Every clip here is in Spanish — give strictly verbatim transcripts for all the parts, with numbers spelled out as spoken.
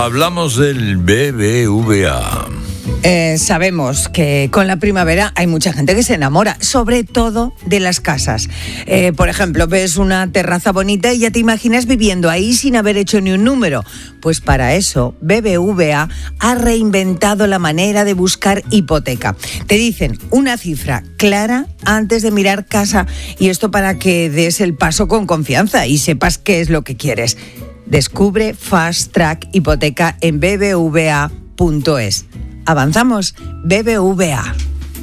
hablamos del B B V A. Eh, sabemos que con la primavera hay mucha gente que se enamora, sobre todo de las casas. Eh, por ejemplo, ves una terraza bonita y ya te imaginas viviendo ahí sin haber hecho ni un número. Pues para eso, B B V A ha reinventado la manera de buscar hipoteca. Te dicen una cifra clara antes de mirar casa, y esto para que des el paso con confianza y sepas qué es lo que quieres. Descubre Fast Track Hipoteca en b b v a punto es. Avanzamos, B B V A.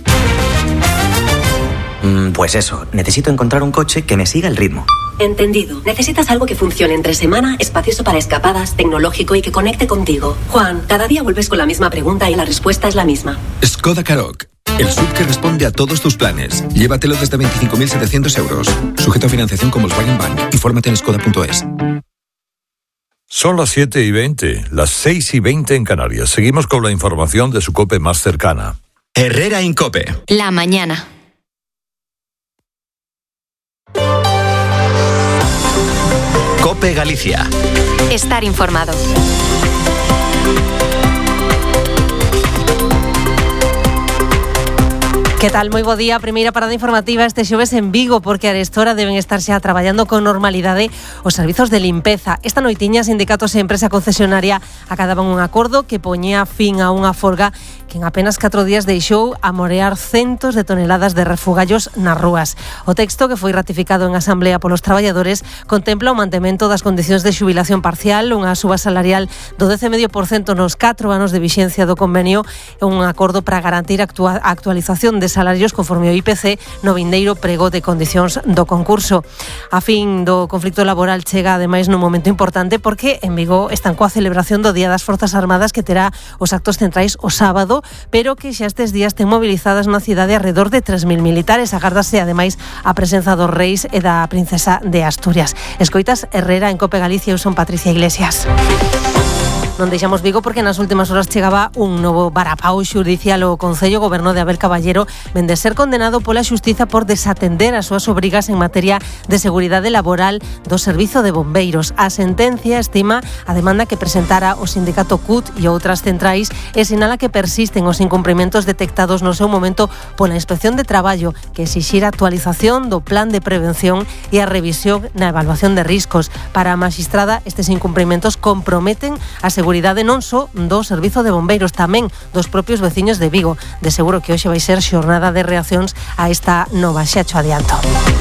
Mm, pues eso, necesito encontrar un coche que me siga el ritmo. Entendido. Necesitas algo que funcione entre semana, espacioso para escapadas, tecnológico y que conecte contigo. Juan, cada día vuelves con la misma pregunta y la respuesta es la misma. Skoda Karoq, el S U V que responde a todos tus planes. Llévatelo desde veinticinco mil setecientos euros. Sujeto a financiación con Volkswagen Bank. Infórmate en skoda punto es. Son las siete y veinte, las seis y veinte en Canarias. Seguimos con la información de su COPE más cercana. Herrera en COPE. La mañana. COPE Galicia. Estar informado. Que tal? Moi bo día. Primeira parada informativa este xoves en Vigo, porque a esta hora deben estar xa traballando con normalidade os servizos de limpeza. Esta noitiña, sindicatos e empresa concesionaria acadaban un acordo que poñía fin a unha folga que en apenas catro días deixou a morear centos de toneladas de refugallos nas rúas. O texto, que foi ratificado en asamblea polos traballadores, contempla o mantemento das condicións de xubilación parcial, unha suba salarial do dez vírgula cinco por ciento nos catro anos de vixencia do convenio e un acordo para garantir a actua- a actualización de salarios conforme o I P C no vindeiro prego de condicións do concurso. A fin do conflito laboral chega ademais nun momento importante, porque en Vigo están coa celebración do Día das Forzas Armadas, que terá os actos centrais o sábado, pero que xa estes días ten movilizadas na cidade alrededor de tres mil militares. Agárdase ademais a presenza dos reis e da princesa de Asturias. Escoitas Herrera en COPE Galicia. Eu son Patricia Iglesias. Non deixamos Vigo porque nas últimas horas chegaba un novo varapau xudicial ao Concello. Goberno de Abel Caballero vende ser condenado pola xustiza por desatender as súas obrigas en materia de seguridade laboral do Servizo de Bombeiros. A sentencia estima a demanda que presentara o sindicato C U T e outras centrais e sinala que persisten os incumprimentos detectados no seu momento pola Inspección de Traballo, que exixira actualización do plan de prevención e a revisión na evaluación de riscos. Para a magistrada, estes incumprimentos comprometen a seguridade seguridade non só do Servizo de Bombeiros, tamén dos propios veciños de Vigo. De seguro que hoxe vai ser xornada de reaccións a esta nova, xa cho adianto.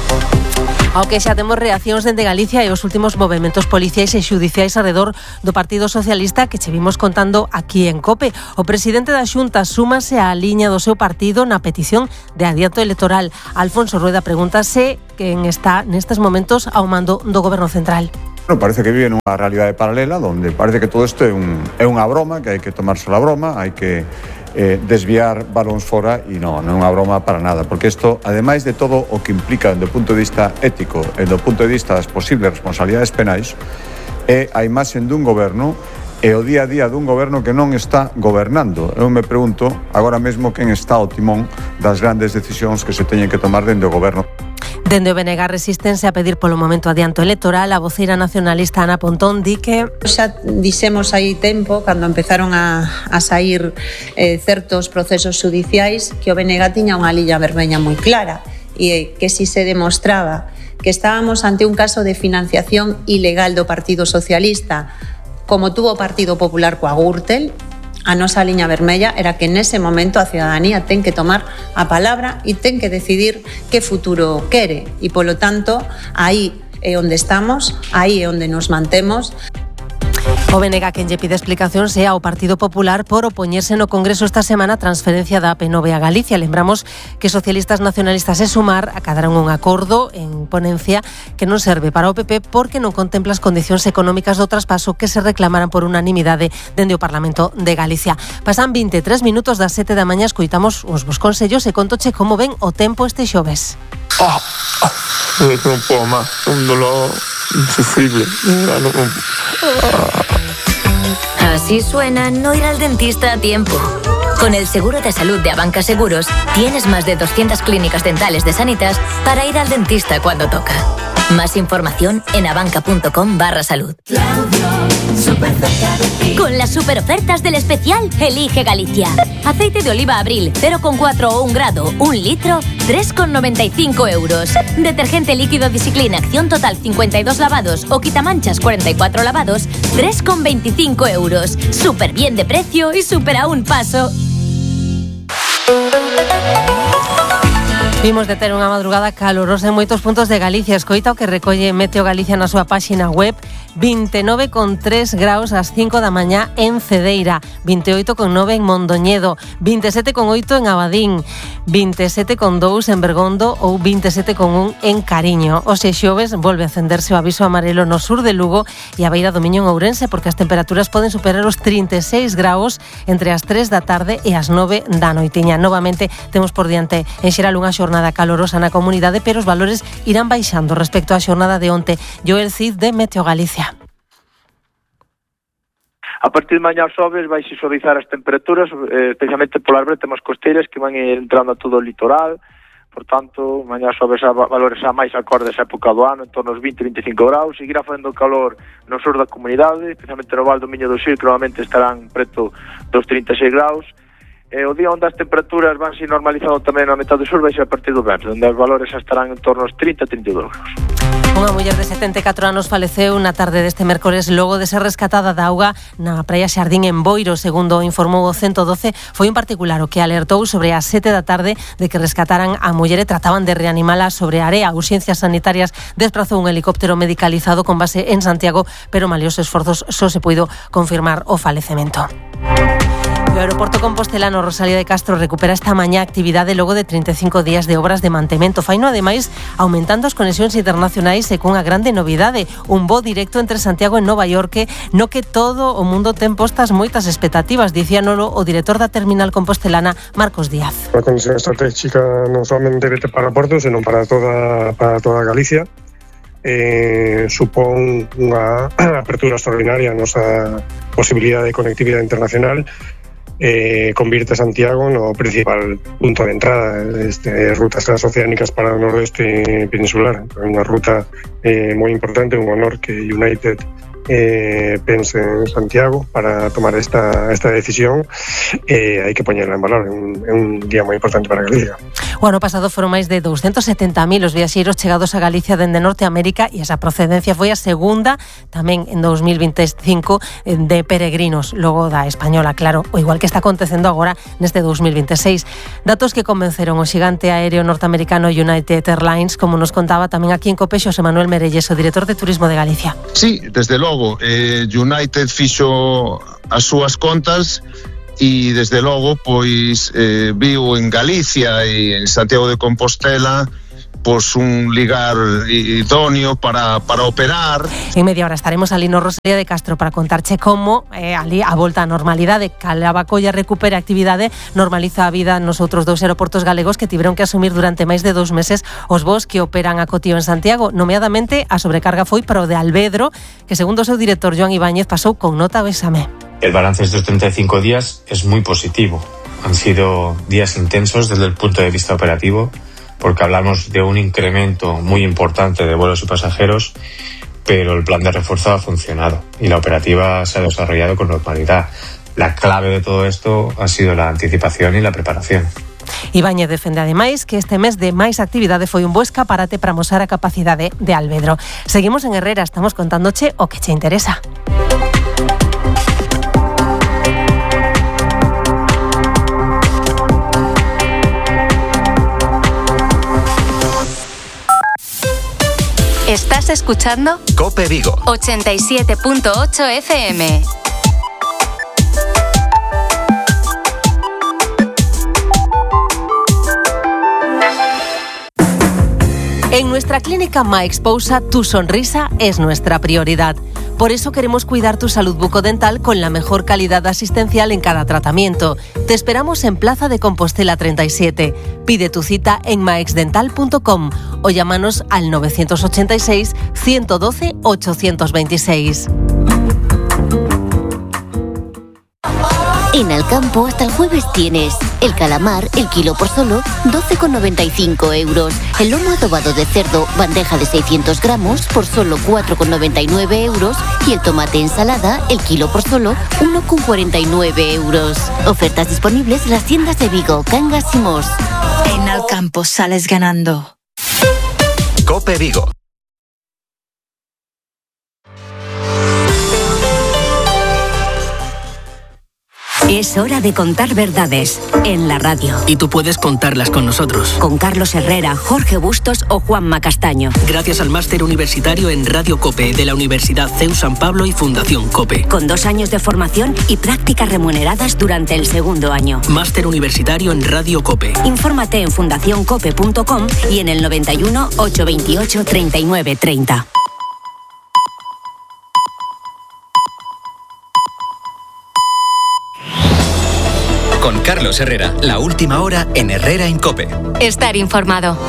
Ao que xa temos reaccións dende Galicia e os últimos movementos policiais e xudiciais alrededor do Partido Socialista que che vimos contando aquí en COPE. O presidente da Xunta súmase á liña do seu partido na petición de adianto electoral. Alfonso Rueda pregúntase quen está nestes momentos ao mando do Goberno Central. Bueno, parece que vive nunha realidade paralela onde parece que todo isto é, un, é unha broma, que hai que tomarse a broma, hai que eh, desviar balóns fora, e non, non é unha broma para nada, porque isto, ademais de todo o que implica do punto de vista ético e do punto de vista das posibles responsabilidades penais, é a imaxe dun goberno e o día a día dun goberno que non está gobernando. Eu me pregunto agora mesmo quen está ao timón das grandes decisións que se teñen que tomar dende o goberno. Dende o B N G resístense a pedir polo momento adianto electoral. A voceira nacionalista Ana Pontón di que xa dixemos aí tempo, cando empezaron a, a sair eh, certos procesos judiciais, que o B N G tiña unha liña vermella moi clara, e que si se demostraba que estábamos ante un caso de financiación ilegal do Partido Socialista, como tuvo o Partido Popular coa Gürtel, a nosa liña vermella era que nese momento a cidadanía ten que tomar a palabra e ten que decidir que futuro quere, e polo tanto aí é onde estamos, aí é onde nos mantemos. O B N G quen lle pide explicacións é ao Partido Popular por opoñerse no Congreso esta semana a transferencia da A P nove a Galicia. Lembramos que socialistas, nacionalistas e Sumar acadaron un acordo en ponencia que non serve para o P P porque non contempla as condicións económicas do traspaso que se reclamaran por unanimidade dende o Parlamento de Galicia. Pasan vinte e tres minutos das sete da mañá, escoitamos uns vos consellos e contoche como ven o tempo este xoves. Oh, oh, non podo máis, un dolor insufrible. No, no, Así suena no ir al dentista a tiempo. Con el seguro de salud de Abanca Seguros, tienes más de doscientas clínicas dentales de Sanitas para ir al dentista cuando toca. Más información en abanca punto com barra salud. Con la las super ofertas del especial Elige Galicia. Aceite de oliva Abril cero coma cuatro o un grado, un litro, tres coma noventa y cinco euros. Detergente líquido Discipline Acción Total cincuenta y dos lavados o quitamanchas cuarenta y cuatro lavados, tres coma veinticinco euros. Súper bien de precio y súper a un paso. Vimos de ter unha madrugada calorosa en moitos puntos de Galicia. Escoita o que recolle Meteo Galicia na súa páxina web. vinte e nove coma tres graus ás cinco da mañá en Cedeira, vinte e oito coma nove en Mondoñedo, vinte e sete coma oito en Abadín, vinte e sete coma dous en Bergondo ou vinte e sete coma un en Cariño. Os xoves volve a acenderse o aviso amarelo no sur de Lugo e a beira do Miño en Ourense, porque as temperaturas poden superar os trinta e seis graus entre as tres da tarde e as nove da noitiña. Novamente temos por diante en xeral unha xornada calorosa na comunidade, pero os valores irán baixando respecto á xornada de onte. Joel Cid de Meteo Galicia. A partir de mañá xoves vai se suavizar as temperaturas, eh, especialmente polas bretemas costeiras que van entrando a todo o litoral. Por tanto, mañá xoves a valores a máis acordes a época do ano, en torno aos vinte a vinte e cinco graus. Seguirá facendo calor no sur da comunidade, especialmente no Val do Miño do Sil, que normalmente estarán preto dos trinta e seis graus. E o día onde as temperaturas van se normalizando tamén na metade sur vai ser a partir do venres, onde os valores estarán en torno aos trinta a trinta e dous graus. Unha muller de setenta e catro anos faleceu na tarde deste mércores logo de ser rescatada da auga na praia Xardín en Boiro, segundo informou o ciento doce. Foi un particular o que alertou sobre as sete da tarde de que rescataran a muller e trataban de reanimala sobre a area. Urxencias sanitarias desprazou un helicóptero medicalizado con base en Santiago, pero malios esforzos só se puido confirmar o falecemento. O aeroporto compostelano Rosalía de Castro recupera esta mañá actividade logo de trinta e cinco días de obras de mantemento. Faino, ademais, aumentando as conexións internacionais e cunha grande novidade, un voo directo entre Santiago e Nova York, no que todo o mundo ten postas moitas expectativas, dicía nolo o director da terminal compostelana, Marcos Díaz. A conexión estratégica non somente para Porto, senón para toda, para toda Galicia. Eh, supón unha apertura extraordinaria a nosa posibilidade de conectividade internacional. Eh, convierte Santiago no principal punto de entrada de rutas transoceánicas para o noroeste peninsular. Unha ruta eh, moi importante, un honor que United eh, pense en Santiago para tomar esta, esta decisión. Eh, hai que poñerla en valor, é un, é un día moi importante para Galicia. O ano pasado foron máis de doscientos setenta mil os viaxeiros chegados a Galicia dende Norteamérica e esa procedencia foi a segunda tamén en dos mil veinticinco de peregrinos, logo da española, claro, o igual que está acontecendo agora neste dos mil veintiséis. Datos que convenceron o xigante aéreo norteamericano United Airlines, como nos contaba tamén aquí en Cope Xosé Manuel Merelles, o director de Turismo de Galicia. Sí, desde logo, eh, United fixo as súas contas e desde logo pois eh, viu en Galicia e en Santiago de Compostela pois un ligar idóneo para, para operar. En media hora estaremos ali no Rosalía de Castro para contarche como eh, ali a volta á normalidade. Calabacolla recupera a actividade, normaliza a vida nos outros dous aeroportos galegos que tiveron que asumir durante máis de dous meses os voos que operan a Cotío en Santiago. Nomeadamente, a sobrecarga foi para o de Alvedro, que segundo o seu director Joan Ibáñez pasou con nota o exame. El balance de estos treinta y cinco días es muy positivo. Han sido días intensos desde el punto de vista operativo, porque hablamos de un incremento muy importante de vuelos y pasajeros, pero el plan de refuerzo ha funcionado y la operativa se ha desarrollado con normalidad. La clave de todo esto ha sido la anticipación y la preparación. Ibáñez defende ademais que este mes de máis actividade foi un bo escaparate para amosar a capacidade de Alvedro. Seguimos en Herrera, estamos contándoche o que che interesa. Estás escuchando Cope Vigo ochenta y siete punto ocho F M. En nuestra clínica MyExposa, tu sonrisa es nuestra prioridad. Por eso queremos cuidar tu salud bucodental con la mejor calidad asistencial en cada tratamiento. Te esperamos en Plaza de Compostela treinta y siete. Pide tu cita en maexdental punto com o llámanos al nueve ochenta y seis, ciento doce, ochocientos veintiséis. En Alcampo hasta el jueves tienes el calamar, el kilo por solo doce con noventa y cinco euros. El lomo adobado de cerdo, bandeja de seiscientos gramos por solo cuatro con noventa y nueve euros. Y el tomate ensalada, el kilo por solo uno con cuarenta y nueve euros. Ofertas disponibles en las tiendas de Vigo, Cangas y Mos. En Alcampo sales ganando. COPE Vigo. Es hora de contar verdades en la radio. Y tú puedes contarlas con nosotros. Con Carlos Herrera, Jorge Bustos o Juanma Castaño. Gracias al máster universitario en Radio COPE de la Universidad C E U San Pablo y Fundación COPE. Con dos años de formación y prácticas remuneradas durante el segundo año. Máster universitario en Radio COPE. Infórmate en fundación cope punto com y en el noventa y uno, ochocientos veintiocho, treinta y nueve treinta. Con Carlos Herrera, la última hora en Herrera en COPE. Estar informado.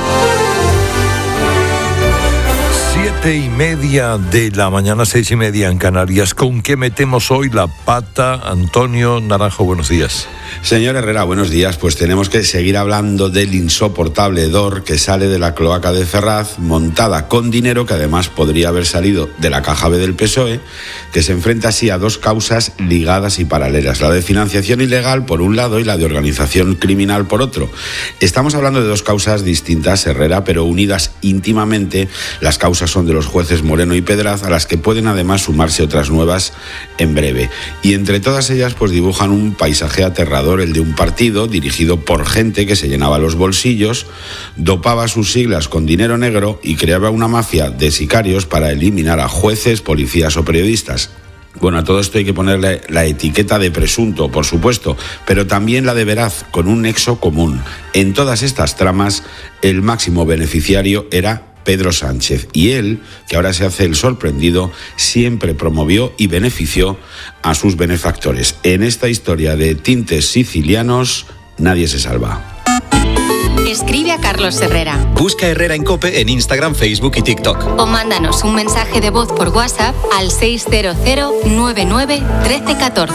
Siete y media de la mañana, seis y media en Canarias. ¿Con qué metemos hoy la pata? Antonio Naranjo, buenos días. Señor Herrera, buenos días. Pues tenemos que seguir hablando del insoportable hedor que sale de la cloaca de Ferraz, montada con dinero que además podría haber salido de la caja B del P S O E, que se enfrenta así a dos causas ligadas y paralelas, la de financiación ilegal por un lado y la de organización criminal por otro. Estamos hablando de dos causas distintas, Herrera, pero unidas íntimamente. Las causas son de los jueces Moreno y Pedraz, a las que pueden además sumarse otras nuevas en breve. Y entre todas ellas pues dibujan un paisaje aterrador, el de un partido dirigido por gente que se llenaba los bolsillos, dopaba sus siglas con dinero negro y creaba una mafia de sicarios para eliminar a jueces, policías o periodistas. Bueno, a todo esto hay que ponerle la etiqueta de presunto, por supuesto, pero también la de veraz, con un nexo común. En todas estas tramas, el máximo beneficiario era Pedro Sánchez, y él, que ahora se hace el sorprendido, siempre promovió y benefició a sus benefactores. En esta historia de tintes sicilianos, nadie se salva. Escribe a Carlos Herrera. Busca Herrera en COPE en Instagram, Facebook y TikTok. O mándanos un mensaje de voz por WhatsApp al seis cero cero, nueve nueve, uno tres uno cuatro.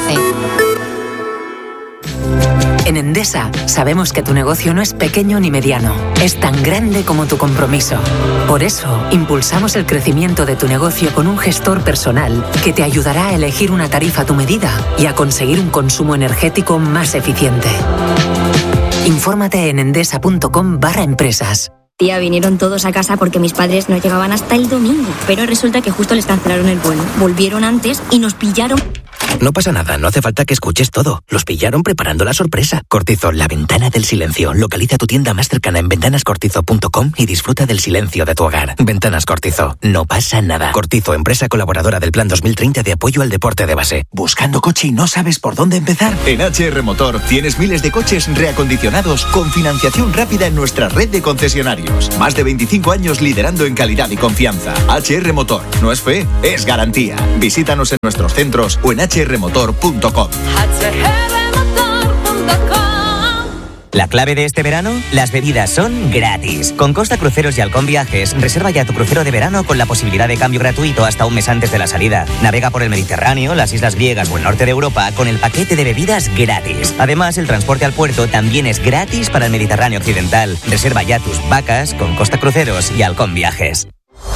En Endesa sabemos que tu negocio no es pequeño ni mediano, es tan grande como tu compromiso. Por eso, impulsamos el crecimiento de tu negocio con un gestor personal que te ayudará a elegir una tarifa a tu medida y a conseguir un consumo energético más eficiente. Infórmate en endesa punto com barra empresas. Tía, vinieron todos a casa porque mis padres no llegaban hasta el domingo, pero resulta que justo les cancelaron el vuelo. Volvieron antes y nos pillaron. No pasa nada, no hace falta que escuches todo. Los pillaron preparando la sorpresa. Cortizo, la ventana del silencio. Localiza tu tienda más cercana en ventanas cortizo punto com y disfruta del silencio de tu hogar. Ventanas Cortizo, no pasa nada. Cortizo, empresa colaboradora del Plan dos mil treinta de apoyo al deporte de base. ¿Buscando coche y no sabes por dónde empezar? En H R Motor tienes miles de coches reacondicionados con financiación rápida en nuestra red de concesionarios. Más de veinticinco años liderando en calidad y confianza. H R Motor, no es fe, es garantía. Visítanos en nuestros centros o en h r motor punto com. La clave de este verano, las bebidas son gratis. Con Costa Cruceros y Halcón Viajes, reserva ya tu crucero de verano con la posibilidad de cambio gratuito hasta un mes antes de la salida. Navega por el Mediterráneo, las islas griegas o el norte de Europa con el paquete de bebidas gratis. Además, el transporte al puerto también es gratis para el Mediterráneo occidental. Reserva ya tus vacas con Costa Cruceros y Halcón Viajes.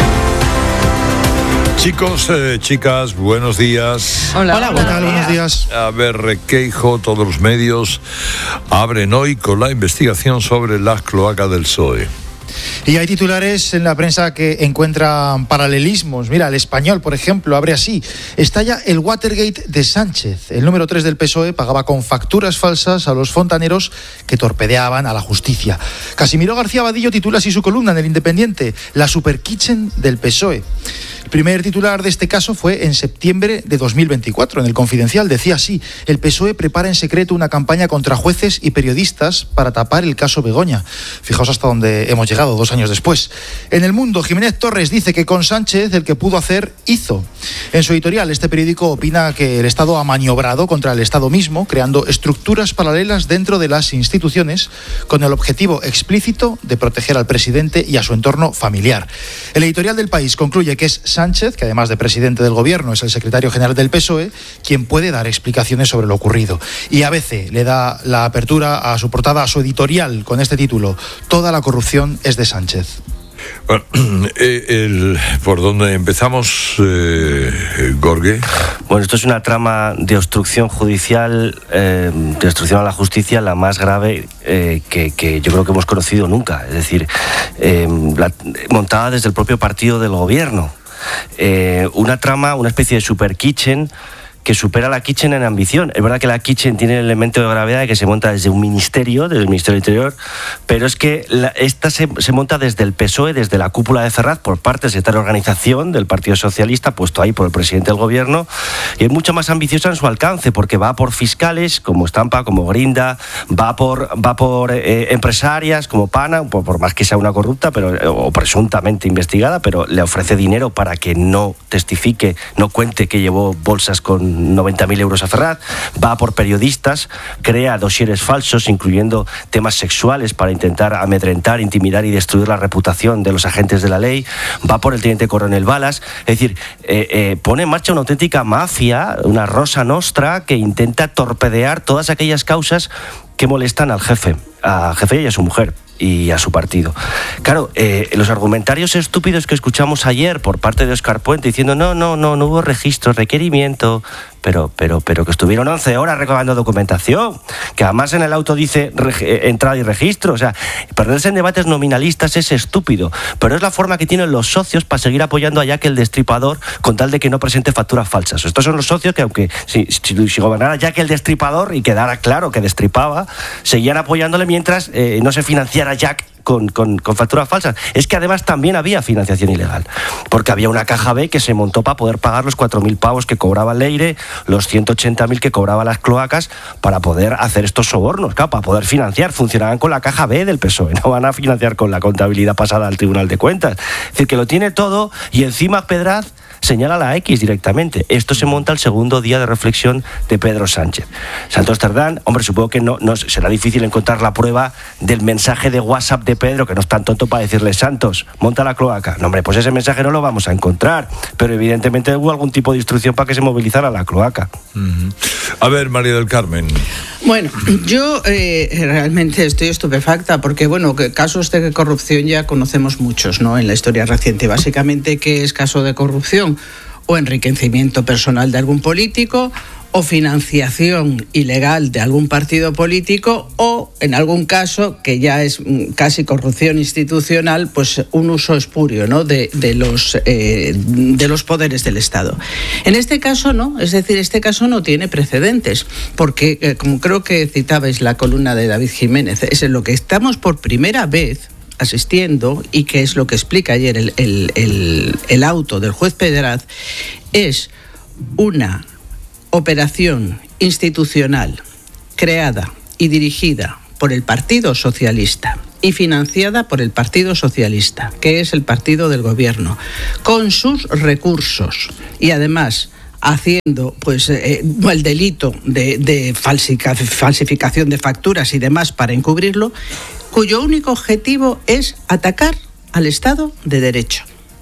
Chicos, eh, chicas, buenos días. Hola, hola, ¿qué tal? Buenos días. A ver, Requeijo, todos los medios abren hoy con la investigación sobre las cloacas del P S O E. Y hay titulares en la prensa que encuentran paralelismos. Mira, El Español, por ejemplo, abre así: estalla el Watergate de Sánchez. El número tres del P S O E pagaba con facturas falsas a los fontaneros que torpedeaban a la justicia. Casimiro García Vadillo titula así su columna en El Independiente: la super kitchen del P S O E. El primer titular de este caso fue en septiembre de dos mil veinticuatro. En El Confidencial decía así: el P S O E prepara en secreto una campaña contra jueces y periodistas para tapar el caso Begoña. Fijaos hasta dónde hemos llegado dos años después. En El Mundo, Jiménez Torres dice que con Sánchez el que pudo hacer, hizo. En su editorial, este periódico opina que el Estado ha maniobrado contra el Estado mismo, creando estructuras paralelas dentro de las instituciones con el objetivo explícito de proteger al presidente y a su entorno familiar. El editorial del País concluye que es Sánchez, que además de presidente del gobierno es el secretario general del P S O E, quien puede dar explicaciones sobre lo ocurrido. Y A B C le da la apertura a su portada, a su editorial, con este título: Toda la corrupción es de Sánchez. Bueno, eh, el, ¿por dónde empezamos, eh, Gorge? Bueno, esto es una trama de obstrucción judicial, eh, de obstrucción a la justicia, la más grave eh, que, que yo creo que hemos conocido nunca. Es decir, eh, la, montada desde el propio partido del gobierno. Eh, una trama, una especie de super kitchen que supera la Kitchen en ambición. Es verdad que la Kitchen tiene el elemento de gravedad de que se monta desde un ministerio, desde el Ministerio del Interior, pero es que la, esta se, se monta desde el P S O E, desde la cúpula de Ferraz, por parte del secretario de organización del Partido Socialista, puesto ahí por el presidente del gobierno, y es mucho más ambiciosa en su alcance, porque va por fiscales como Estampa, como Grinda, va por, va por eh, empresarias como Pana, por, por más que sea una corrupta pero o presuntamente investigada, pero le ofrece dinero para que no testifique, no cuente que llevó bolsas con noventa mil euros a Ferraz, va por periodistas, crea dosieres falsos, incluyendo temas sexuales para intentar amedrentar, intimidar y destruir la reputación de los agentes de la ley, va por el teniente coronel Balas, es decir, eh, eh, pone en marcha una auténtica mafia, una Rosa Nostra que intenta torpedear todas aquellas causas que molestan al jefe, al jefe y a su mujer y a su partido. Claro, eh, los argumentarios estúpidos que escuchamos ayer por parte de Óscar Puente diciendo no, no, no, no hubo registro, requerimiento, pero, pero, pero que estuvieron once horas recabando documentación, que además en el auto dice reg- entrada y registro, o sea, perderse en debates nominalistas es estúpido, pero es la forma que tienen los socios para seguir apoyando a Jack el Destripador con tal de que no presente facturas falsas. Estos son los socios que aunque si, si, si gobernara Jack el Destripador y quedara claro que destripaba, seguían apoyándole mientras eh, no se financiara Jack Con, con, con facturas falsas. Es que además también había financiación ilegal, porque había una caja B que se montó para poder pagar los cuatro mil pavos que cobraba Leire, los ciento ochenta mil que cobraba las cloacas, para poder hacer estos sobornos, claro, para poder financiar. Funcionaban con la caja B del P S O E, no van a financiar con la contabilidad pasada al Tribunal de Cuentas. Es decir, que lo tiene todo y encima Pedraz señala la X directamente. Esto se monta el segundo día de reflexión de Pedro Sánchez. Santos Cerdán, hombre, supongo que no, no será difícil encontrar la prueba del mensaje de WhatsApp de Pedro, que no es tan tonto para decirle: Santos, monta la cloaca. No, hombre, pues ese mensaje no lo vamos a encontrar, pero evidentemente hubo algún tipo de instrucción para que se movilizara la cloaca. Uh-huh. A ver, María del Carmen. Bueno, yo eh, realmente estoy estupefacta porque, bueno, que casos de corrupción ya conocemos muchos, ¿no?, en la historia reciente. Básicamente, ¿qué es caso de corrupción? O enriquecimiento personal de algún político, o financiación ilegal de algún partido político, o en algún caso, que ya es casi corrupción institucional, pues un uso espurio, ¿no?, de, de, los, eh, de los poderes del Estado. En este caso no, es decir, este caso no tiene precedentes, porque eh, como creo que citabais la columna de David Jiménez, es en lo que estamos por primera vez asistiendo, y que es lo que explica ayer el, el, el, el auto del juez Pedraz, es una operación institucional creada y dirigida por el Partido Socialista y financiada por el Partido Socialista, que es el partido del gobierno, con sus recursos, y además haciendo pues eh, el delito de, de falsica, falsificación de facturas y demás para encubrirlo, cuyo único objetivo es atacar al Estado de Derecho.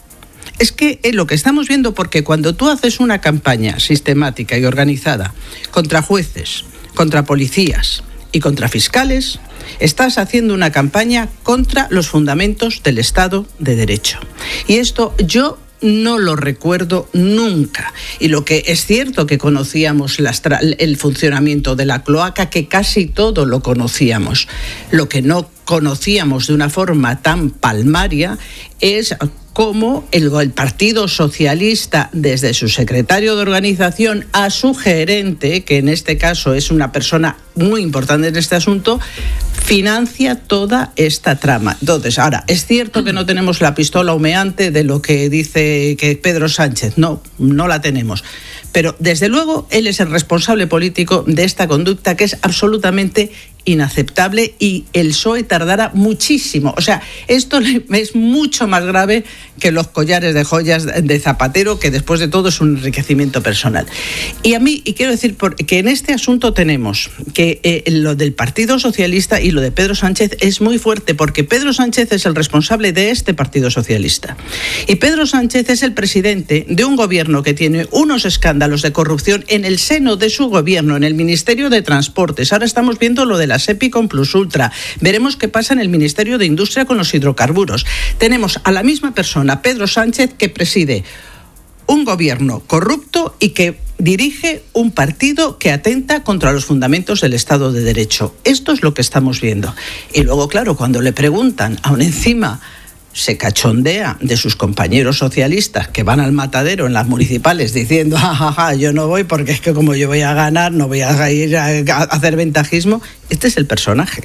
Es que es lo que estamos viendo, porque cuando tú haces una campaña sistemática y organizada contra jueces, contra policías y contra fiscales, estás haciendo una campaña contra los fundamentos del Estado de Derecho. Y esto yo no lo recuerdo nunca. Y lo que es cierto que conocíamos las tra- el funcionamiento de la cloaca, que casi todo lo conocíamos. Lo que no conocíamos de una forma tan palmaria es cómo el, el Partido Socialista, desde su secretario de organización a su gerente, que en este caso es una persona muy importante en este asunto, financia toda esta trama. Entonces, ahora, es cierto que no tenemos la pistola humeante de lo que dice que Pedro Sánchez, no, no la tenemos. Pero, desde luego, él es el responsable político de esta conducta, que es absolutamente inaceptable y el P S O E tardará muchísimo. O sea, esto es mucho más grave que los collares de joyas de Zapatero, que después de todo es un enriquecimiento personal. Y a mí, y quiero decir que en este asunto tenemos que eh, lo del Partido Socialista y lo de Pedro Sánchez es muy fuerte, porque Pedro Sánchez es el responsable de este Partido Socialista. Y Pedro Sánchez es el presidente de un gobierno que tiene unos escándalos de corrupción en el seno de su gobierno, en el Ministerio de Transportes. Ahora estamos viendo lo de la SEPI con Plus Ultra. Veremos qué pasa en el Ministerio de Industria con los hidrocarburos. Tenemos a la misma persona, Pedro Sánchez, que preside un gobierno corrupto y que dirige un partido que atenta contra los fundamentos del Estado de Derecho. Esto es lo que estamos viendo. Y luego, claro, cuando le preguntan, aún encima se cachondea de sus compañeros socialistas que van al matadero en las municipales diciendo, jajaja, ja, ja, yo no voy porque es que como yo voy a ganar, no voy a ir a hacer ventajismo. Este es el personaje.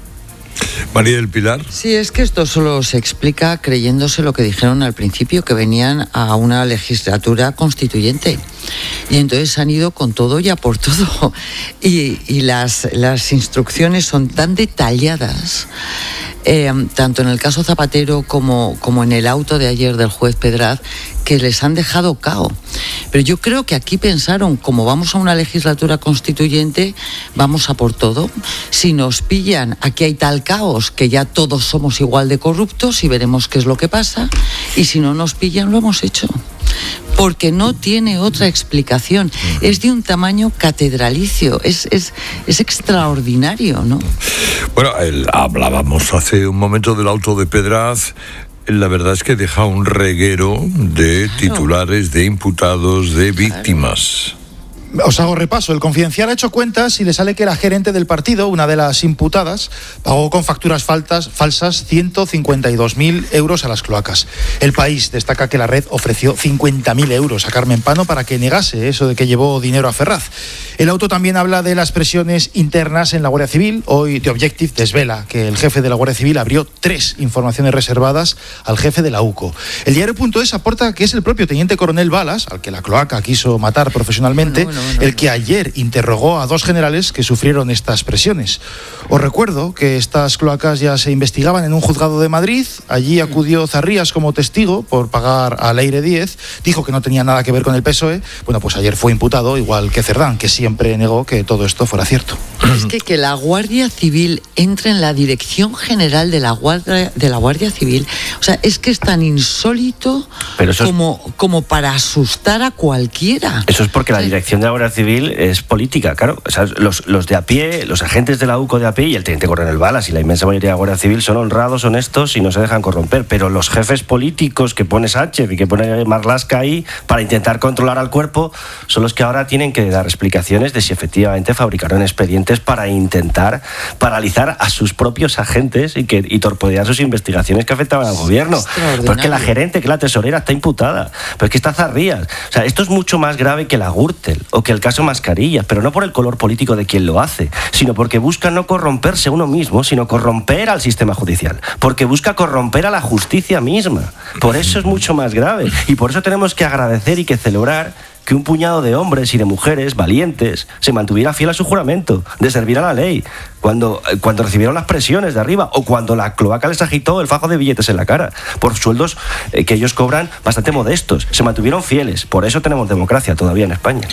María del Pilar. Sí, es que esto solo se explica creyéndose lo que dijeron al principio, que venían a una legislatura constituyente. Y entonces han ido con todo y a por todo. Y, y las, las instrucciones son tan detalladas, eh, tanto en el caso Zapatero como, como en el auto de ayer del juez Pedraz, que les han dejado cao. Pero yo creo que aquí pensaron, como vamos a una legislatura constituyente, vamos a por todo. Si nos pillan, aquí hay tal caos que ya todos somos igual de corruptos y veremos qué es lo que pasa. Y si no nos pillan, lo hemos hecho. Porque no tiene otra explicación. Es de un tamaño catedralicio, es, es, es extraordinario, ¿no? Bueno, el, hablábamos hace un momento del auto de Pedraz. La verdad es que deja un reguero de titulares, de imputados, de víctimas. Os hago repaso. El Confidencial ha hecho cuentas y le sale que la gerente del partido, una de las imputadas, pagó con facturas faltas, falsas ciento cincuenta y dos mil euros a las cloacas. El País destaca que la red ofreció cincuenta mil euros a Carmen Pano para que negase eso de que llevó dinero a Ferraz. El auto también habla de las presiones internas en la Guardia Civil. Hoy The Objective desvela que el jefe de la Guardia Civil abrió tres informaciones reservadas al jefe de la U C O. El diario.es aporta que es el propio teniente coronel Balas, al que la cloaca quiso matar profesionalmente, bueno, bueno, bueno, el que ayer interrogó a dos generales que sufrieron estas presiones. Os recuerdo que estas cloacas ya se investigaban en un juzgado de Madrid. Allí acudió Zarrías como testigo por pagar a Leire Díez. Dijo que no tenía nada que ver con el P S O E. Bueno, pues ayer fue imputado, igual que Cerdán, que siempre negó que todo esto fuera cierto. Es que que la Guardia Civil entre en la Dirección General de la Guardia, de la Guardia Civil, o sea, es que es tan insólito Pero eso como, es... como para asustar a cualquiera. Eso es porque la Dirección de la Guardia Civil es política, claro. O sea, los, los de a pie, los agentes de la U C O de a pie y el teniente coronel Balas y la inmensa mayoría de la Guardia Civil son honrados, honestos y no se dejan corromper. Pero los jefes políticos que pone Sánchez y que pone Marlaska ahí para intentar controlar al cuerpo son los que ahora tienen que dar explicaciones de si efectivamente fabricaron expedientes para intentar paralizar a sus propios agentes y, que, y torpedear sus investigaciones que afectaban al gobierno. Porque la gerente, que la tesorera, está imputada. Pero es que está Zarrías. O sea, esto es mucho más grave que la Gürtel o que el caso Mascarillas, pero no por el color político de quien lo hace, sino porque busca no corromperse uno mismo, sino corromper al sistema judicial. Porque busca corromper a la justicia misma. Por eso es mucho más grave. Y por eso tenemos que agradecer y que celebrar que un puñado de hombres y de mujeres valientes se mantuviera fiel a su juramento de servir a la ley cuando, cuando recibieron las presiones de arriba o cuando la cloaca les agitó el fajo de billetes en la cara por sueldos eh, que ellos cobran bastante modestos. Se mantuvieron fieles. Por eso tenemos democracia todavía en España.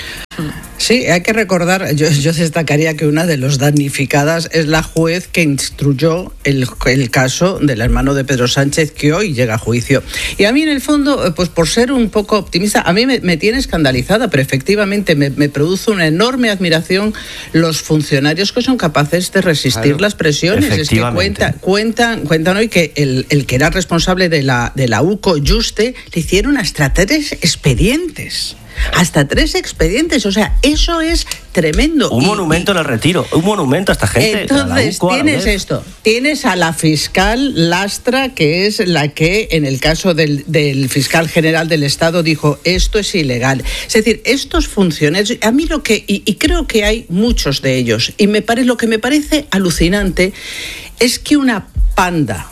Sí, hay que recordar, yo, yo destacaría que una de las damnificadas es la juez que instruyó el, el caso del hermano de Pedro Sánchez, que hoy llega a juicio. Y a mí, en el fondo, pues por ser un poco optimista, a mí me, me tiene escandalizada, pero efectivamente me, me produce una enorme admiración los funcionarios que son capaces de resistir claro, las presiones. Es que cuenta, cuentan, cuentan hoy que el, el que era responsable de la, de la U C O, Juste, le hicieron hasta tres expedientes. Hasta tres expedientes, o sea, eso es tremendo. Un y, monumento y, en el Retiro, un monumento a esta gente. Entonces, U C O, tienes esto, tienes a la fiscal Lastra, que es la que en el caso del, del fiscal general del Estado dijo, esto es ilegal. Es decir, estos funcionarios, a mí lo que, y, y creo que hay muchos de ellos, y me parece, lo que me parece alucinante es que una panda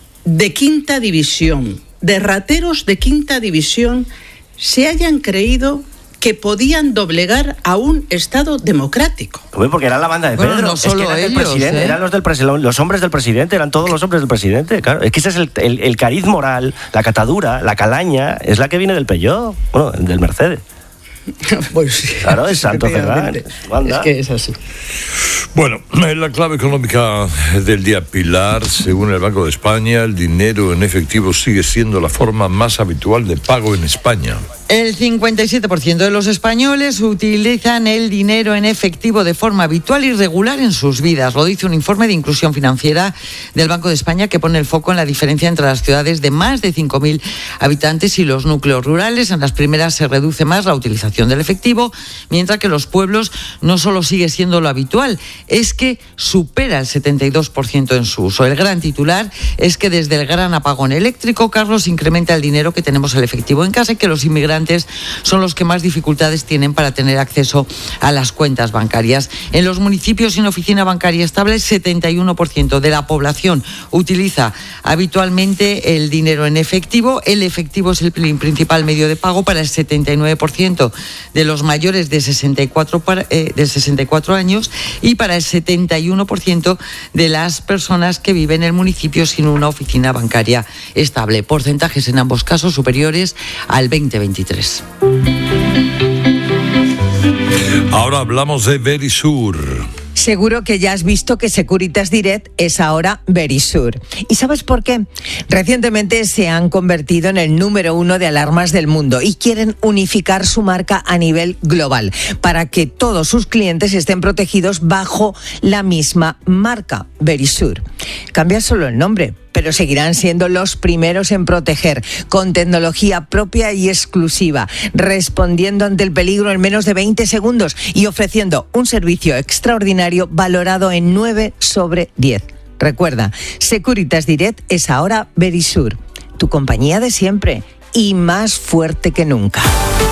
de quinta división, de rateros de quinta división, se hayan creído que podían doblegar a un Estado democrático. Hombre, porque era la banda de Pedro. Bueno, no solo es que eran ellos, del presidente, ¿eh? eran los del presidente, los hombres del presidente, eran todos los hombres del presidente, claro. Es que ese es el, el, el cariz moral, la catadura, la calaña, es la que viene del Peugeot, bueno, del Mercedes. Pues sí. Claro, es Santo Cerdán. Es que es así. Bueno, en la clave económica del día, Pilar, según el Banco de España, el dinero en efectivo sigue siendo la forma más habitual de pago en España. El cincuenta y siete por ciento de los españoles utilizan el dinero en efectivo de forma habitual y regular en sus vidas. Lo dice un informe de inclusión financiera del Banco de España que pone el foco en la diferencia entre las ciudades de más de cinco mil habitantes y los núcleos rurales. En las primeras se reduce más la utilización del efectivo, mientras que los pueblos no solo sigue siendo lo habitual, es que supera el setenta y dos por ciento en su uso. El gran titular es que desde el gran apagón eléctrico, Carlos, incrementa el dinero que tenemos el efectivo en casa y que los inmigrantes son los que más dificultades tienen para tener acceso a las cuentas bancarias. En los municipios sin oficina bancaria estable, el setenta y uno por ciento de la población utiliza habitualmente el dinero en efectivo. El efectivo es el principal medio de pago para el setenta y nueve por ciento de los mayores de sesenta y cuatro, para, eh, de sesenta y cuatro años y para el setenta y uno por ciento de las personas que viven en el municipio sin una oficina bancaria estable. Porcentajes en ambos casos superiores al veinte veintitrés. Ahora hablamos de Verisur. Seguro que ya has visto que Securitas Direct es ahora Verisur. ¿Y sabes por qué? Recientemente se han convertido en el número uno de alarmas del mundo y quieren unificar su marca a nivel global para que todos sus clientes estén protegidos bajo la misma marca, Verisur. Cambia solo el nombre, pero seguirán siendo los primeros en proteger, con tecnología propia y exclusiva, respondiendo ante el peligro en menos de veinte segundos y ofreciendo un servicio extraordinario valorado en nueve sobre diez. Recuerda, Securitas Direct es ahora Verisur, tu compañía de siempre y más fuerte que nunca.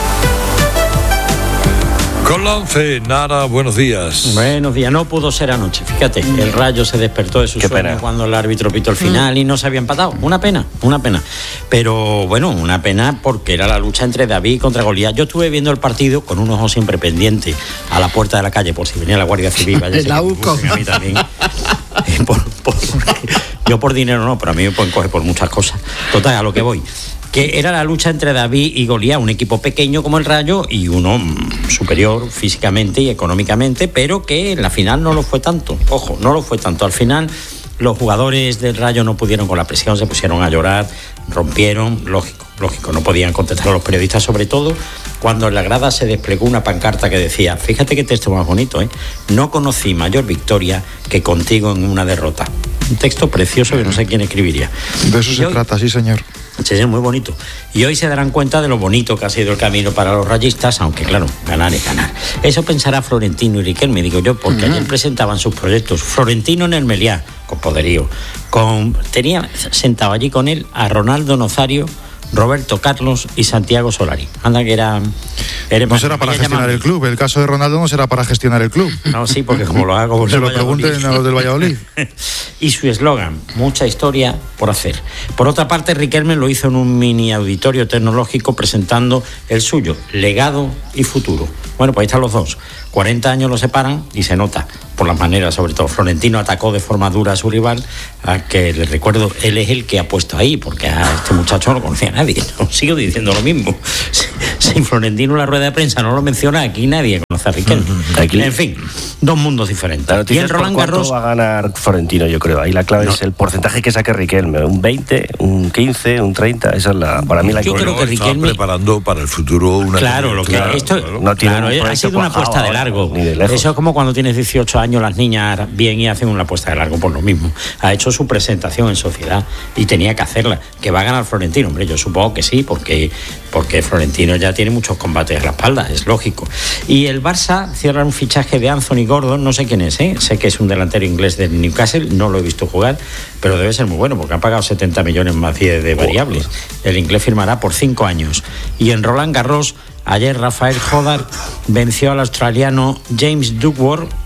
Con la once, Nara, buenos días. Buenos días, no pudo ser anoche, fíjate, el Rayo se despertó de su sueño cuando el árbitro pitó el final y no se había empatado, una pena, una pena, pero bueno, una pena porque era la lucha entre David contra Goliat. Yo estuve viendo el partido con un ojo siempre pendiente a la puerta de la calle por si venía la Guardia Civil, vaya la U C O. A mí también. por, por, yo por dinero no, pero a mí me pueden coger por muchas cosas. Total, a lo que voy. Que era la lucha entre David y Goliat, un equipo pequeño como el Rayo y uno mmm, superior físicamente y económicamente, pero que en la final no lo fue tanto. Ojo, no lo fue tanto. Al final los jugadores del Rayo no pudieron con la presión, se pusieron a llorar, rompieron, lógico, lógico, no podían contestar a los periodistas, sobre todo cuando en la grada se desplegó una pancarta que decía, fíjate qué texto más bonito, ¿eh? No conocí mayor victoria que contigo en una derrota. Un texto precioso que no sé quién escribiría. De eso se hoy, trata, sí señor. Sí, es muy bonito. Y hoy se darán cuenta de lo bonito que ha sido el camino para los rayistas, aunque claro, ganar es ganar. Eso pensará Florentino y Riquelme, digo yo, porque uh-huh. ayer presentaban sus proyectos. Florentino en el Meliá, con poderío. Con, tenía sentado allí con él a Ronaldo Nazario, Roberto Carlos y Santiago Solari. Anda que era... era no será para gestionar llamado. El club. El caso de Ronaldo no será para gestionar el club. No, sí, porque como lo hago... Se lo pregunten a los del Valladolid. Y su eslogan, mucha historia por hacer. Por otra parte, Riquelme lo hizo en un mini auditorio tecnológico presentando el suyo, legado y futuro. Bueno, pues ahí están los dos. cuarenta años lo separan y se nota por las maneras, sobre todo. Florentino atacó de forma dura a su rival, a que les recuerdo, él es el que ha puesto ahí, porque a este muchacho no lo conocía nadie. No, sigo diciendo lo mismo. Si Florentino en la rueda de prensa no lo menciona, aquí nadie conoce a Riquelme. Uh-huh. En fin, dos mundos diferentes. Y el Roland Garros va a ganar Florentino, yo creo. Ahí la clave no. es el porcentaje que saque Riquelme. Un veinte, un quince, un treinta. Esa es la, para mí la yo que creo que Riquelme preparando para el futuro una. Claro, lo que claro, esto claro. no tiene claro, ha sido una apuesta de largo. De Eso es como cuando tienes dieciocho años, las niñas bien y hacen una apuesta de largo por lo mismo. Ha hecho su presentación en sociedad y tenía que hacerla. Que va a ganar Florentino, hombre, yo supongo que sí, porque, porque Florentino ya tiene muchos combates a la espalda, es lógico. Y el Barça cierra un fichaje de Anthony Gordon, no sé quién es, ¿eh? Sé que es un delantero inglés del Newcastle, no lo he visto jugar, pero debe ser muy bueno porque ha pagado setenta millones más de, de variables. El inglés firmará por cinco años. Y en Roland Garros, ayer Rafael Jodar venció al australiano James Duckworth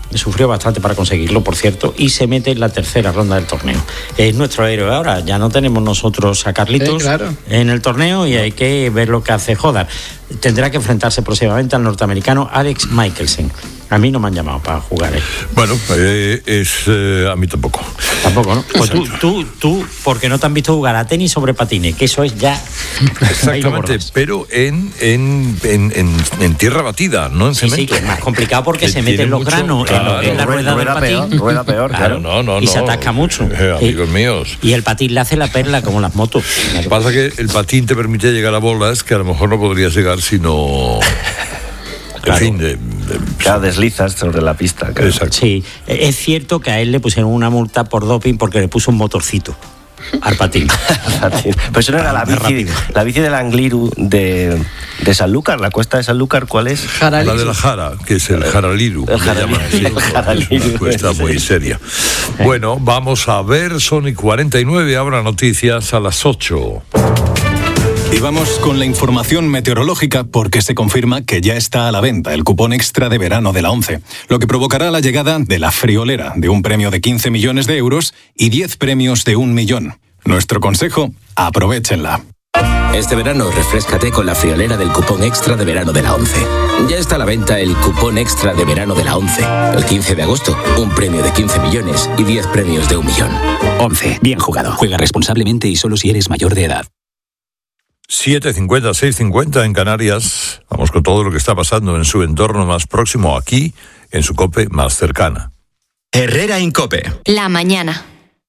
sufrió bastante para conseguirlo, por cierto, y se mete en la tercera ronda del torneo. Es nuestro héroe ahora, ya no tenemos nosotros a Carlitos sí, claro. en el torneo y hay que ver lo que hace Hodar. Tendrá que enfrentarse próximamente al norteamericano Alex Michelsen. A mí no me han llamado para jugar. ¿eh? Bueno, eh, es eh, a mí tampoco. Tampoco, ¿no? Pues tú, tú, tú, porque no te han visto jugar a tenis sobre patines, que eso es ya... Exactamente, pero en, en, en, en, en tierra batida, no en sí, cemento. Sí, que es más complicado porque que se meten los mucho, granos claro, en la rueda, rueda del patín. Peor, rueda peor, claro. No, no, y no. se atasca mucho. Eh, amigos y, míos. Y el patín le hace la perla como las motos. Lo que pasa es que el patín te permite llegar a bolas que a lo mejor no podrías llegar si no... Claro. En fin, de, de... Claro, deslizas sobre la pista. Claro. Exacto. Sí, es cierto que a él le pusieron una multa por doping porque le puso un motorcito al patín. Pero eso no era la bici, la bici del Angliru de, de Sanlúcar, la cuesta de Sanlúcar, ¿cuál es? Jaraliru. La de la Jara, que es el Jaraliru. El Jaraliru. Sí, El Jaraliru. Una cuesta muy seria. Bueno, vamos a ver, son y cuarenta y nueve, habrá noticias a las ocho. Y vamos con la información meteorológica porque se confirma que ya está a la venta el cupón extra de verano de la ONCE, lo que provocará la llegada de la friolera de un premio de quince millones de euros y diez premios de un millón. Nuestro consejo, aprovéchenla. Este verano refréscate con la friolera del cupón extra de verano de la ONCE. Ya está a la venta el cupón extra de verano de la ONCE. El quince de agosto, un premio de quince millones y diez premios de un millón. ONCE, bien jugado. Juega responsablemente y solo si eres mayor de edad. siete cincuenta, seis cincuenta en Canarias. Vamos con todo lo que está pasando en su entorno más próximo, aquí, en su COPE más cercana. Herrera en COPE. La mañana.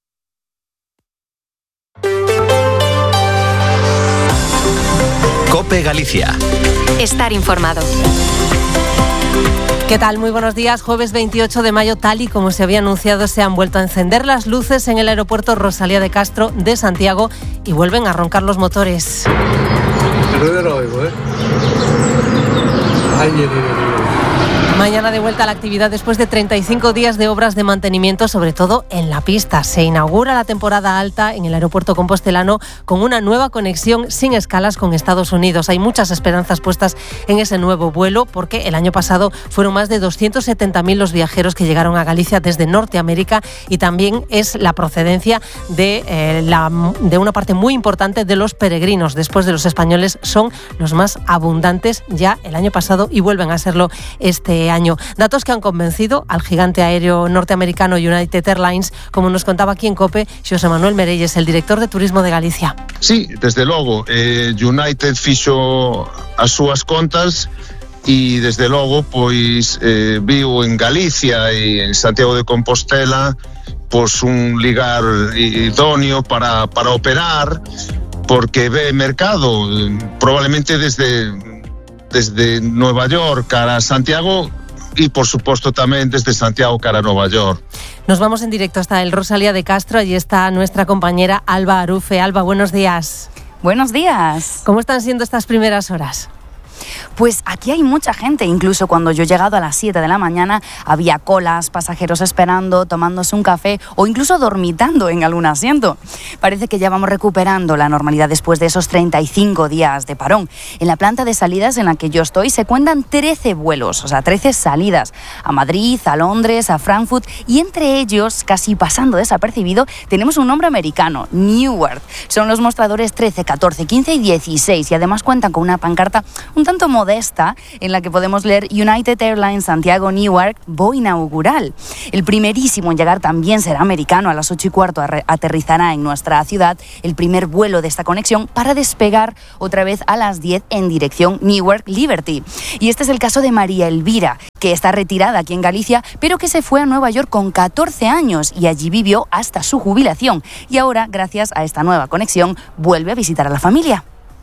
COPE Galicia. Estar informado. ¿Qué tal? Muy buenos días. Jueves veintiocho de mayo, tal y como se había anunciado, se han vuelto a encender las luces en el aeropuerto Rosalía de Castro de Santiago y vuelven a roncar los motores. Pero lo oigo, ¿eh? Ay, ay, ay, ay. Mañana de vuelta a la actividad después de treinta y cinco días de obras de mantenimiento, sobre todo en la pista. Se inaugura la temporada alta en el aeropuerto compostelano con una nueva conexión sin escalas con Estados Unidos. Hay muchas esperanzas puestas en ese nuevo vuelo porque el año pasado fueron más de doscientos setenta mil los viajeros que llegaron a Galicia desde Norteamérica y también es la procedencia de, eh, la, de una parte muy importante de los peregrinos. Después de los españoles son los más abundantes ya el año pasado y vuelven a serlo este año. Datos que han convencido al gigante aéreo norteamericano United Airlines, como nos contaba aquí en COPE Xosé Manuel Merelles, el director de Turismo de Galicia. Sí, desde logo, eh, United fixo as súas contas e desde logo pois eh, viu en Galicia e en Santiago de Compostela pois un ligar idóneo para, para operar porque ve mercado probablemente desde desde Nueva York cara a Santiago y por supuesto también desde Santiago cara a Nueva York. Nos vamos en directo hasta el Rosalía de Castro. Allí está nuestra compañera Alba Arufe. Alba, buenos días. Buenos días. ¿Cómo están siendo estas primeras horas? Pues aquí hay mucha gente, incluso cuando yo he llegado a las siete de la mañana había colas, pasajeros esperando, tomándose un café o incluso dormitando en algún asiento. Parece que ya vamos recuperando la normalidad después de esos treinta y cinco días de parón. En la planta de salidas en la que yo estoy se cuentan trece vuelos, o sea, trece salidas a Madrid, a Londres, a Frankfurt y entre ellos, casi pasando desapercibido, tenemos un nombre americano, Newark. Son los mostradores trece, catorce, quince y dieciséis y además cuentan con una pancarta un tanto modesta en la que podemos leer United Airlines Santiago Newark, vuelo inaugural. El primerísimo en llegar también será americano. A las ocho y cuarto aterrizará en nuestra ciudad el primer vuelo de esta conexión para despegar otra vez a las diez en dirección Newark Liberty. Y este es el caso de María Elvira, que está retirada aquí en Galicia, pero que se fue a Nueva York con catorce años y allí vivió hasta su jubilación. Y ahora, gracias a esta nueva conexión, vuelve a visitar a la familia.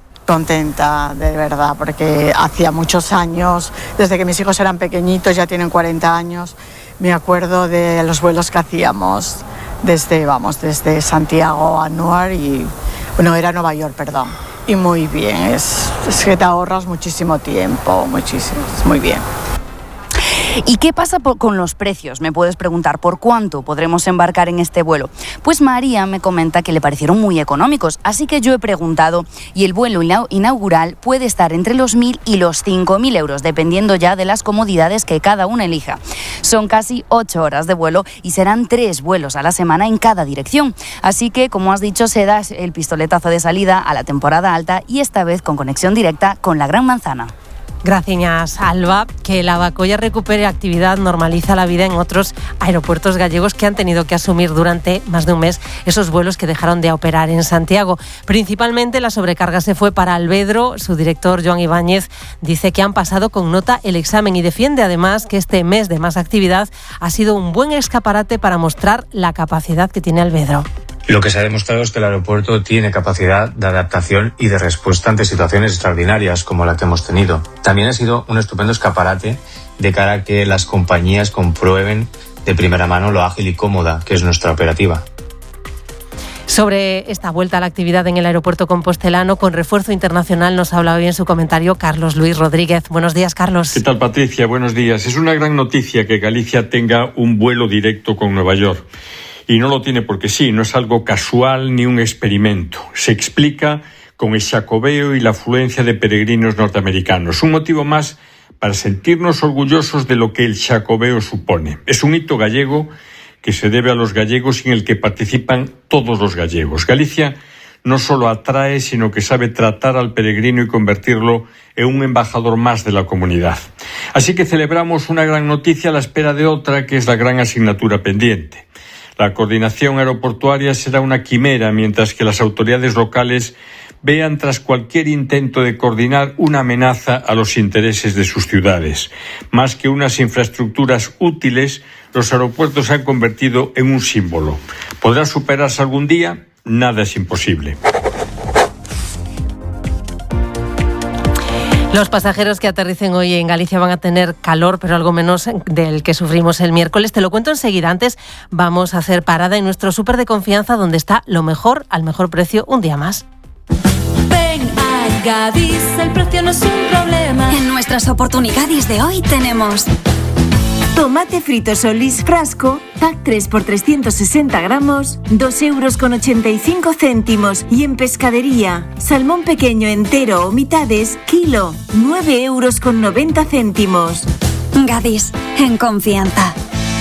Contenta, de verdad, porque hacía muchos años, desde que mis hijos eran pequeñitos, ya tienen cuarenta años, me acuerdo de los vuelos que hacíamos desde, vamos, desde Santiago a Newark y, bueno, era Nueva York, perdón, y muy bien, es, es que te ahorras muchísimo tiempo, muchísimo, es muy bien. ¿Y qué pasa por, con los precios? Me puedes preguntar, ¿por cuánto podremos embarcar en este vuelo? Pues María me comenta que le parecieron muy económicos, así que yo he preguntado y el vuelo inaugural puede estar entre los mil y los cinco mil euros, dependiendo ya de las comodidades que cada una elija. Son casi ocho horas de vuelo y serán tres vuelos a la semana en cada dirección. Así que, como has dicho, se da el pistoletazo de salida a la temporada alta y esta vez con conexión directa con la Gran Manzana. Gracias, Alba. Que la Bacolla recupere actividad normaliza la vida en otros aeropuertos gallegos que han tenido que asumir durante más de un mes esos vuelos que dejaron de operar en Santiago. Principalmente la sobrecarga se fue para Alvedro. Su director, Joan Ibáñez, dice que han pasado con nota el examen y defiende además que este mes de más actividad ha sido un buen escaparate para mostrar la capacidad que tiene Alvedro. Lo que se ha demostrado es que el aeropuerto tiene capacidad de adaptación y de respuesta ante situaciones extraordinarias como la que hemos tenido. También ha sido un estupendo escaparate de cara a que las compañías comprueben de primera mano lo ágil y cómoda que es nuestra operativa. Sobre esta vuelta a la actividad en el aeropuerto compostelano con refuerzo internacional nos habla hoy en su comentario Carlos Luis Rodríguez. Buenos días, Carlos. ¿Qué tal, Patricia? Buenos días. Es una gran noticia que Galicia tenga un vuelo directo con Nueva York. Y no lo tiene porque sí, no es algo casual ni un experimento. Se explica con el Xacobeo y la afluencia de peregrinos norteamericanos. Un motivo más para sentirnos orgullosos de lo que el Xacobeo supone. Es un hito gallego que se debe a los gallegos y en el que participan todos los gallegos. Galicia no solo atrae, sino que sabe tratar al peregrino y convertirlo en un embajador más de la comunidad. Así que celebramos una gran noticia a la espera de otra, que es la gran asignatura pendiente. La coordinación aeroportuaria será una quimera, mientras que las autoridades locales vean tras cualquier intento de coordinar una amenaza a los intereses de sus ciudades. Más que unas infraestructuras útiles, los aeropuertos se han convertido en un símbolo. ¿Podrá superarse algún día? Nada es imposible. Los pasajeros que aterricen hoy en Galicia van a tener calor, pero algo menos del que sufrimos el miércoles. Te lo cuento enseguida. Antes vamos a hacer parada en nuestro súper de confianza, donde está lo mejor al mejor precio un día más. Ven a Gadis, el precio no es un problema. En nuestras oportunidades de hoy tenemos tomate frito Solís frasco, pack tres por trescientos sesenta gramos, dos euros con ochenta y cinco céntimos. Y en pescadería, salmón pequeño entero o mitades, kilo, nueve euros con noventa céntimos. Gadis, en confianza.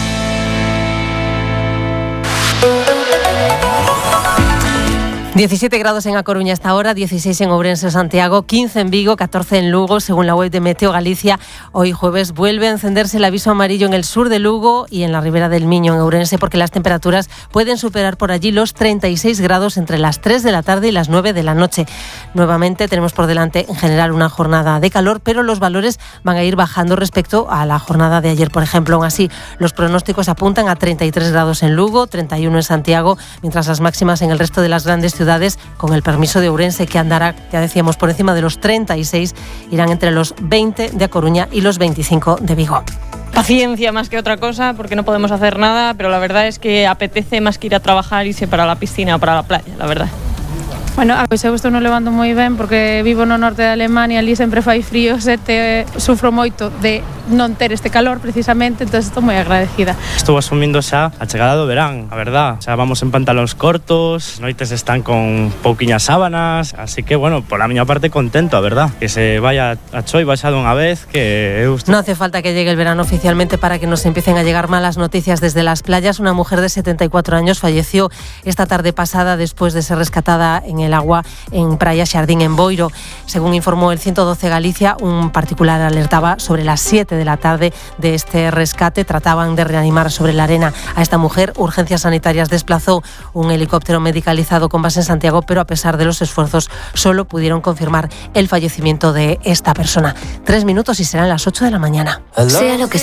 diecisiete grados en A Coruña hasta ahora, dieciséis en Ourense, Santiago, quince en Vigo, catorce en Lugo. Según la web de Meteo Galicia, hoy jueves vuelve a encenderse el aviso amarillo en el sur de Lugo y en la Ribera del Miño, en Ourense, porque las temperaturas pueden superar por allí los treinta y seis grados entre las tres de la tarde y las nueve de la noche. Nuevamente tenemos por delante en general una jornada de calor, pero los valores van a ir bajando respecto a la jornada de ayer, por ejemplo. Aún así, los pronósticos apuntan a treinta y tres grados en Lugo, treinta y uno en Santiago, mientras las máximas en el resto de las grandes ciudades ciudades, con el permiso de Ourense, que andará, ya decíamos, por encima de los treinta y seis, irán entre los veinte de A Coruña y los veinticinco de Vigo. Paciencia más que otra cosa, porque no podemos hacer nada, pero la verdad es que apetece más que ir a trabajar, irse para la piscina o para la playa, la verdad. Bueno, a veces estou non levando moi ben porque vivo no norte de Alemania, ali sempre fai frío, sete, sufro moito de non ter este calor precisamente, entonces estou moi agradecida. Estou asumindo xa a chegada do verán, a verdad. Xa vamos en pantalóns cortos, noites están con pouquiñas sábanas, así que, bueno, por a miña parte contento, a verdad. Que se vaya a choiva xa dunha vez, que eu estou... No hace falta que llegue el verano oficialmente para que nos empiecen a llegar malas noticias desde las playas. Una mujer de setenta y cuatro años falleció esta tarde pasada después de ser rescatada en el agua en Praia Xardín, en Boiro. Según informó el ciento doce Galicia, un particular alertaba sobre las siete de la tarde de este rescate. Trataban de reanimar sobre la arena a esta mujer. Urgencias Sanitarias desplazó un helicóptero medicalizado con base en Santiago, pero a pesar de los esfuerzos solo pudieron confirmar el fallecimiento de esta persona. Tres minutos y serán las ocho de la mañana. Sea lo que